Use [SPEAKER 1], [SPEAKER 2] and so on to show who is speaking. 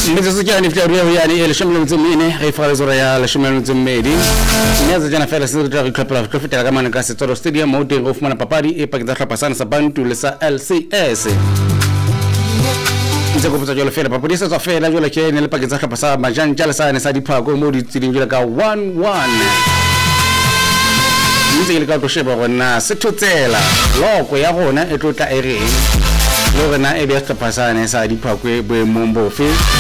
[SPEAKER 1] metsotso ke yane fela re ya ne le shemelo tsemmene re fa zora ya le shemelo tsemmedi nyaza jana fela se re itlhophela go fetela ka mana ka Setoro Stadium mo teng go fumana papadi e paketsa tlhapasana sa Bantu le sa LCS ntse go botsa jole fela papadi se tswa fela jole ke ne le paketsa tlhapasa majanja le sa ne sa diphako mo di tsiding jole ka 1-1 ntse le ka go sheba gona se thotsela loko ya gona e tlotla e reng le rena e be tlhapasana sa diphako e boemong bofe